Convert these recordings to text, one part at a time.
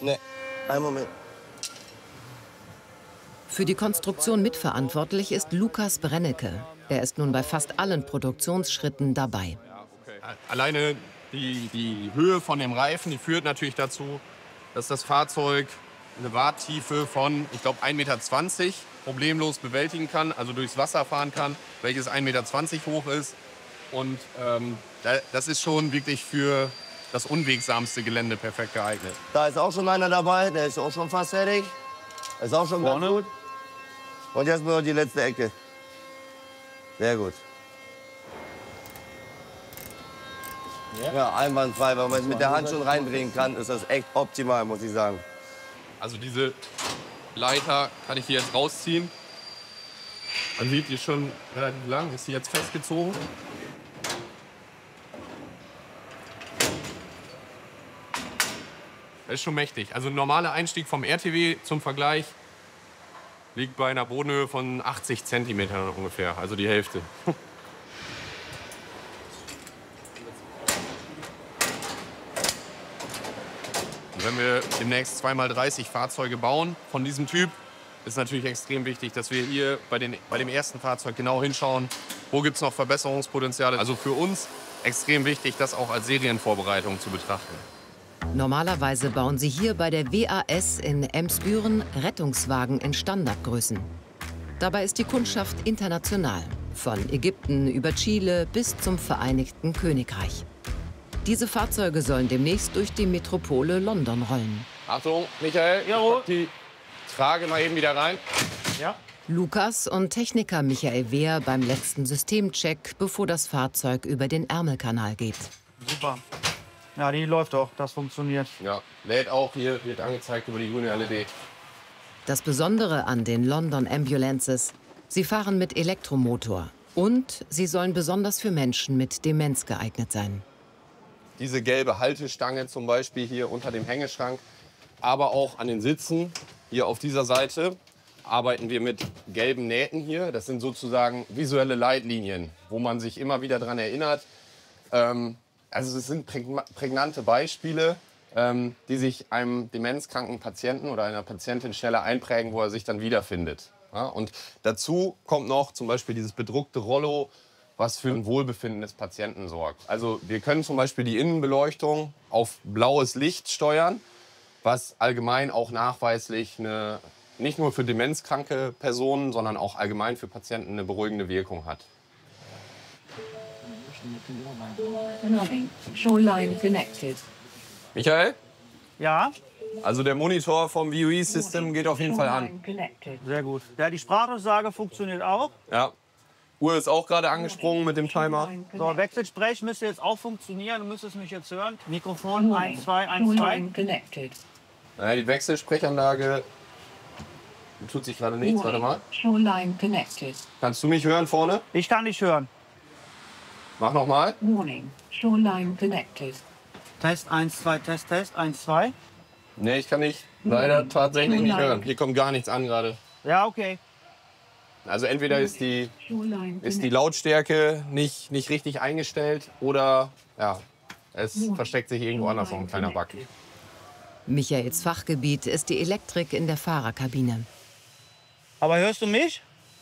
Ne, einen Moment. Für die Konstruktion mitverantwortlich ist Lukas Brennecke. Er ist nun bei fast allen Produktionsschritten dabei. Alleine die Höhe von dem Reifen, die führt natürlich dazu, dass das Fahrzeug eine Warttiefe von, ich glaube, 1,20 Meter problemlos bewältigen kann, also durchs Wasser fahren kann, welches 1,20 Meter hoch ist. Und das ist schon wirklich für das unwegsamste Gelände perfekt geeignet. Da ist auch schon einer dabei, der ist auch schon fast fertig. Ist auch schon ganz gut. Und jetzt nur die letzte Ecke. Sehr gut. Ja, einwandfrei, weil man es mit der Hand schon reindrehen kann, ist das echt optimal, muss ich sagen. Also diese Leiter kann ich hier jetzt rausziehen. Man sieht die schon relativ lang, ist sie jetzt festgezogen. Das ist schon mächtig. Also ein normaler Einstieg vom RTW zum Vergleich liegt bei einer Bodenhöhe von 80 Zentimetern ungefähr, also die Hälfte. Und wenn wir demnächst 2x30 Fahrzeuge bauen von diesem Typ, ist natürlich extrem wichtig, dass wir hier bei dem ersten Fahrzeug genau hinschauen, wo gibt es noch Verbesserungspotenziale. Also für uns extrem wichtig, das auch als Serienvorbereitung zu betrachten. Normalerweise bauen sie hier bei der WAS in Emsbüren Rettungswagen in Standardgrößen. Dabei ist die Kundschaft international, von Ägypten über Chile bis zum Vereinigten Königreich. Diese Fahrzeuge sollen demnächst durch die Metropole London rollen. Achtung, Michael, die Trage mal eben wieder rein. Ja. Lukas und Techniker Michael Wehr beim letzten Systemcheck, bevor das Fahrzeug über den Ärmelkanal geht. Super. Ja, die läuft auch, das funktioniert. Ja, lädt auch, hier wird angezeigt über die grüne LED. Das Besondere an den London Ambulances, sie fahren mit Elektromotor und sie sollen besonders für Menschen mit Demenz geeignet sein. Diese gelbe Haltestange zum Beispiel hier unter dem Hängeschrank, aber auch an den Sitzen hier auf dieser Seite arbeiten wir mit gelben Nähten hier. Das sind sozusagen visuelle Leitlinien, wo man sich immer wieder daran erinnert. Also es sind prägnante Beispiele, die sich einem demenzkranken Patienten oder einer Patientin schneller einprägen, wo er sich dann wiederfindet. Ja, und dazu kommt noch zum Beispiel dieses bedruckte Rollo, was für ein Wohlbefinden des Patienten sorgt. Also wir können zum Beispiel die Innenbeleuchtung auf blaues Licht steuern, was allgemein auch nachweislich nicht nur für demenzkranke Personen, sondern auch allgemein für Patienten eine beruhigende Wirkung hat. Shoreline connected. Michael? Ja, Also der Monitor vom VUE-System geht auf jeden Fall an. sehr gut. Ja, die Sprachdurchsage funktioniert auch. Ja. Uhr ist auch gerade angesprungen mit dem Timer. So, Wechselsprech müsste jetzt auch funktionieren. Du müsstest mich jetzt hören. Mikrofon 1, 2, 1, 2. Connected. Naja, die Wechselsprechanlage tut sich gerade nichts. Warte mal. Shoreline connected. Kannst du mich hören vorne? Ich kann dich hören. Mach noch mal. Warning. Shoreline connected. Test 1, 2, Test, Test 1, 2. Nee, ich kann dich leider tatsächlich nicht hören. Hier kommt gar nichts an gerade. Ja, okay. Also entweder ist die Shoreline Lautstärke nicht richtig eingestellt oder ja, es versteckt sich irgendwo anders noch ein kleiner Bug. Michaels Fachgebiet ist die Elektrik in der Fahrerkabine. Aber hörst du mich?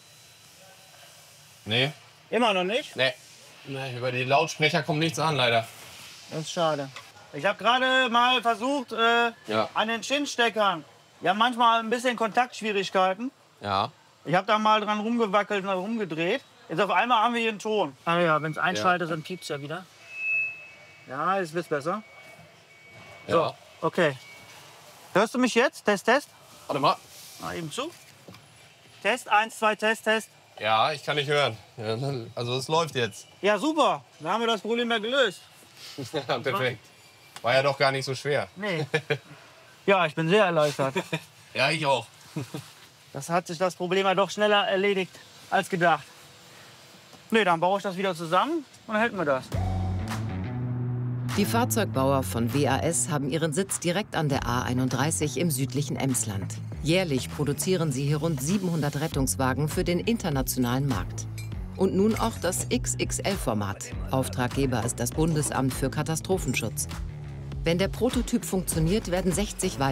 Nee, Immer noch nicht? nee. Über die Lautsprecher kommt nichts an, leider. Das ist schade. Ich habe gerade mal versucht, Ja. an den Chinsteckern. Wir haben manchmal ein bisschen Kontaktschwierigkeiten. Ja. Ich habe da mal dran rumgewackelt und rumgedreht. Jetzt auf einmal haben wir hier einen Ton. Ah ja, wenn es einschaltet, dann piept es ja wieder. Ja, jetzt wird's besser. So, Ja. okay. Hörst du mich jetzt? Test, Test. Warte mal. Mal eben zu. Test, 1, 2, Test, Test. Ja, ich kann dich hören. Ja, also es läuft jetzt. Ja, super. Dann haben wir das Problem ja gelöst. Ja, perfekt. War ja doch gar nicht so schwer. Nee. Ja, ich bin sehr erleichtert. Ja, ich auch. Das hat sich das Problem ja doch schneller erledigt als gedacht. Nee, dann baue ich das wieder zusammen und dann hält mir das. Die Fahrzeugbauer von WAS haben ihren Sitz direkt an der A31 im südlichen Emsland. Jährlich produzieren sie hier rund 700 Rettungswagen für den internationalen Markt. Und nun auch das XXL-Format. Auftraggeber ist das Bundesamt für Katastrophenschutz. Wenn der Prototyp funktioniert, werden 60 weitere